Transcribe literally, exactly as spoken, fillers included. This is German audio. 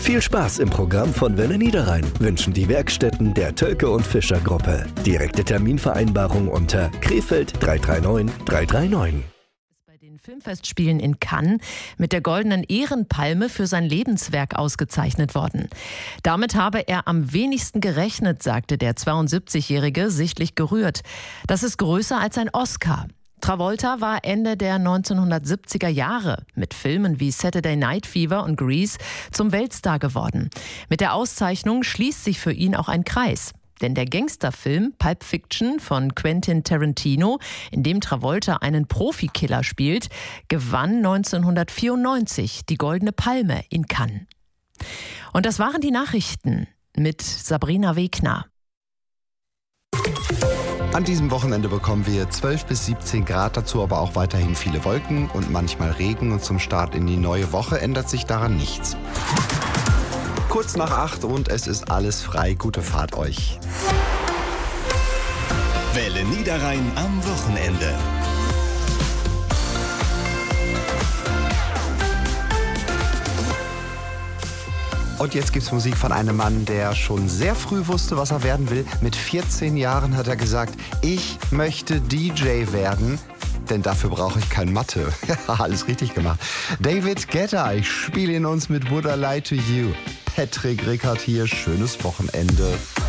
Viel Spaß im Programm von Welle Niederrhein wünschen die Werkstätten der Tölke und Fischer Gruppe. Direkte Terminvereinbarung unter Krefeld drei drei neun drei drei neun. Bei den Filmfestspielen in Cannes mit der Goldenen Ehrenpalme für sein Lebenswerk ausgezeichnet worden. Damit habe er am wenigsten gerechnet, sagte der zweiundsiebzigjährige, sichtlich gerührt. Das ist größer als ein Oscar. Travolta war Ende der neunzehnhundertsiebziger Jahre mit Filmen wie Saturday Night Fever und Grease zum Weltstar geworden. Mit der Auszeichnung schließt sich für ihn auch ein Kreis. Denn der Gangsterfilm Pulp Fiction von Quentin Tarantino, in dem Travolta einen Profikiller spielt, gewann neunzehnhundertvierundneunzig die Goldene Palme in Cannes. Und das waren die Nachrichten mit Sabrina Wegner. An diesem Wochenende bekommen wir zwölf bis siebzehn Grad, dazu aber auch weiterhin viele Wolken und manchmal Regen. Und zum Start in die neue Woche ändert sich daran nichts. Kurz nach acht und es ist alles frei. Gute Fahrt euch. Welle Niederrhein am Wochenende. Und jetzt gibt's Musik von einem Mann, der schon sehr früh wusste, was er werden will. Mit vierzehn Jahren hat er gesagt, ich möchte D J werden, denn dafür brauche ich kein Mathe. Alles richtig gemacht. David Guetta, ich spiele ihn uns mit Would I Lie to You. Patrick Rickard hier, schönes Wochenende.